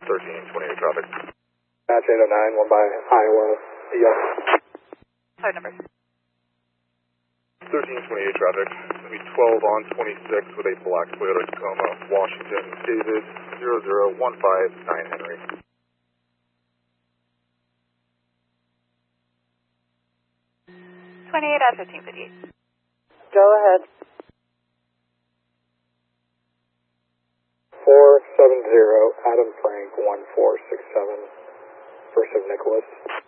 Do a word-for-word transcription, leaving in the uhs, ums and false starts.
thirteen twenty-eight traffic. Match eight oh nine, one by Iowa, yes. Card number. thirteen twenty-eight traffic. It's going to be twelve on twenty-six with a black Toyota Tacoma, Washington, David, zero zero one five nine Henry. twenty-eight out of fifteen fifty-eight. Go ahead. four seven zero, Adam Frank, one four six seven, First of Nicholas.